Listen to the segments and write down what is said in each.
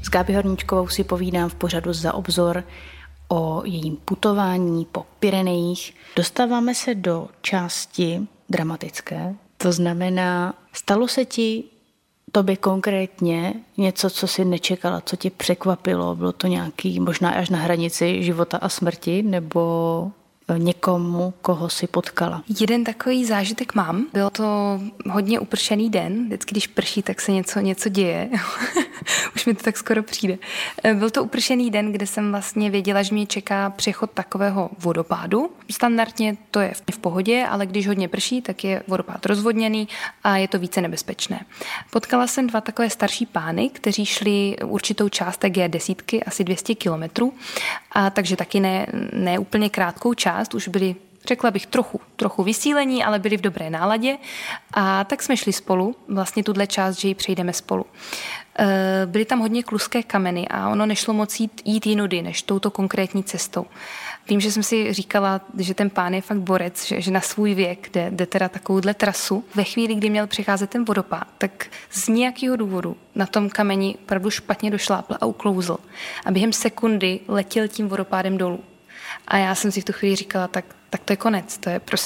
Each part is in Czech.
S Gábí Horníčkovou si povídám v pořadu Za obzor o jejím putování po Pyrenejích. Dostáváme se do části dramatické, to znamená, stalo se ti tobě konkrétně něco, co jsi nečekala, co tě překvapilo? Bylo to nějaký, možná až na hranici života a smrti, nebo někomu, koho si potkala? Jeden takový zážitek mám. Byl to hodně upršený den. Vždycky, když prší, tak se něco děje. Už mi to tak skoro přijde. Byl to upršený den, kde jsem vlastně věděla, že mě čeká přechod takového vodopádu. Standardně to je v pohodě, ale když hodně prší, tak je vodopád rozvodněný a je to více nebezpečné. Potkala jsem dva takové starší pány, kteří šli určitou část té G10, asi 200 kilometrů, a takže taky ne úplně krátkou část, už byli, řekla bych, trochu vysílení, ale byli v dobré náladě a tak jsme šli spolu, vlastně tuhle část, že ji přejdeme spolu. Byly tam hodně kluské kameny a ono nešlo moc jít jinudy, než touto konkrétní cestou. Vím, že jsem si říkala, že ten pán je fakt borec, že na svůj věk jde teda takovouhle trasu. Ve chvíli, kdy měl přecházet ten vodopád, tak z nějakého důvodu na tom kameni opravdu špatně došlápl a uklouzl. A během sekundy letěl tím vodopádem dolů. A já jsem si v tu chvíli říkala, tak to je konec,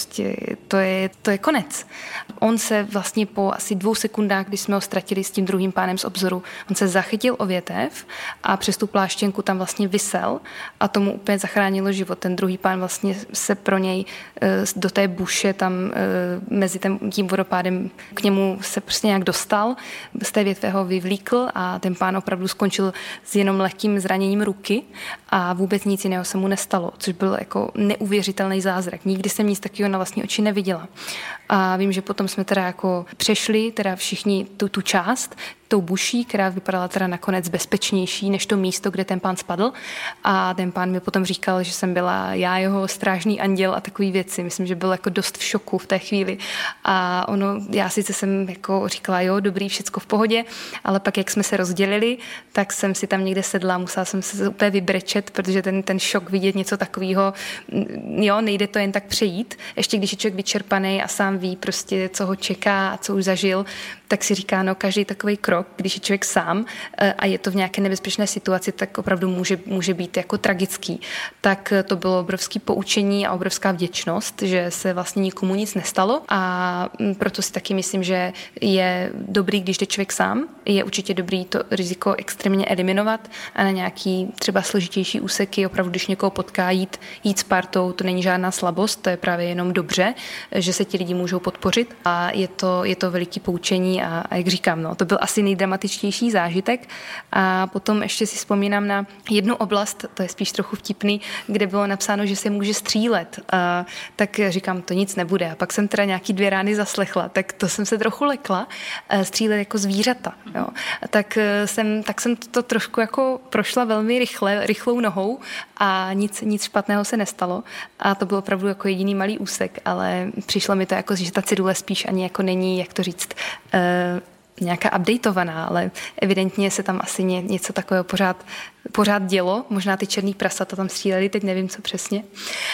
to je konec. On se vlastně po asi 2 sekundách, kdy jsme ho ztratili s tím druhým pánem z obzoru, on se zachytil o větev a přes tu pláštěnku tam vlastně visel a tomu úplně zachránilo život. Ten druhý pán vlastně se pro něj do té buše tam mezi tím vodopádem k němu se prostě nějak dostal, z té větve ho vyvlíkl a ten pán opravdu skončil s jenom lehkým zraněním ruky a vůbec nic jiného se mu nestalo, což byl jako neuvěřitelný zázrak. Nikdy jsem nic takového na vlastní oči neviděla. A vím, že potom jsme teda jako přešli teda všichni tu část tou buší, která vypadala teda nakonec bezpečnější než to místo, kde ten pán spadl. A ten pán mi potom říkal, že jsem byla já jeho strážný anděl a takový věci. Myslím, že byl jako dost v šoku v té chvíli. A já sice jsem jako říkala, jo, dobrý, všecko v pohodě, ale pak, jak jsme se rozdělili, tak jsem si tam někde sedla, musela jsem se úplně vybrečet, protože ten šok vidět něco takového, jo, nejde to jen tak přejít. Ještě když je člověk vyčerpaný a sám ví prostě, co ho čeká a co už zažil, tak si říká, no, každý takový krok, když je člověk sám a je to v nějaké nebezpečné situaci, tak opravdu může být jako tragický. Tak to bylo obrovské poučení a obrovská vděčnost, že se vlastně nikomu nic nestalo a proto si taky myslím, že je dobrý, když jde člověk sám, je určitě dobrý to riziko extrémně eliminovat a na nějaký třeba složitější úseky, opravdu, když někoho potká, jít s partou, to není žádná slabost, to je právě jenom dobře, že se ti lidi můžou podpořit a je to veliký poučení a jak říkám, no, to byl asi nejdramatičtější zážitek a potom ještě si vzpomínám na jednu oblast, to je spíš trochu vtipný, kde bylo napsáno, že se může střílet, tak říkám, to nic nebude a pak jsem teda nějaký 2 rány zaslechla, tak to jsem se trochu lekla, střílet jako zvířata, jo. Tak jsem to trošku jako prošla velmi rychlou nohou a nic špatného se nestalo a to byl opravdu jako jediný malý úsek, ale přišlo mi to jako, že ta cedule spíš ani jako není, jak to říct, nějaká updateovaná, ale evidentně se tam asi něco takového pořád dělo. Možná ty černý prasata tam stříleli, teď nevím, co přesně.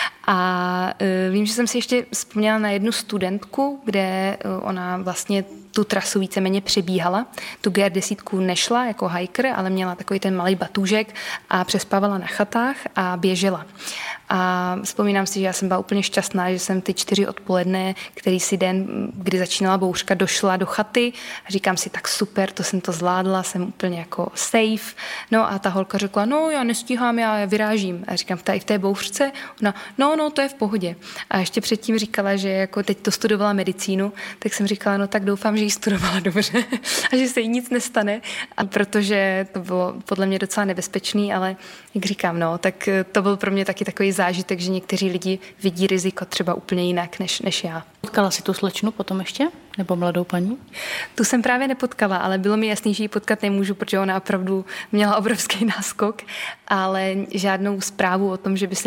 A vím, že jsem si ještě vzpomněla na jednu studentku, kde ona vlastně tu trasu víceméně přebíhala. Tu GR10 nešla jako hiker, ale měla takový ten malý batůžek a přespávala na chatách a běžela. A vzpomínám si, že já jsem byla úplně šťastná, že jsem ty 4 odpoledne, který si den, kdy začínala bouřka, došla do chaty a říkám si, tak super, to jsem to zvládla, jsem úplně jako safe. No a ta holka řekla, no já nestíhám, já vyrážím. A říkám, v té bouřce? Ona, no, to je v pohodě. A ještě předtím říkala, že jako teď to studovala medicínu, tak jsem říkala, no tak doufám, že ji studovala dobře a že se jí nic nestane. A protože to bylo podle mě docela nebezpečný, ale jak říkám, no, tak to byl pro mě taky takový zážitek, že někteří lidi vidí riziko třeba úplně jinak než já. Potkala jsi tu slečnu potom ještě? Nebo mladou paní? Tu jsem právě nepotkala, ale bylo mi jasný, že ji potkat nemůžu, protože ona opravdu měla obrovský náskok, ale žádnou zprávu o tom, že by se